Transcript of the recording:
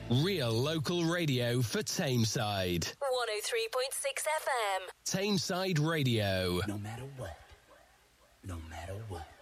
Real local radio for Tameside. 103.6 FM. Tameside Radio. No matter what. No matter what.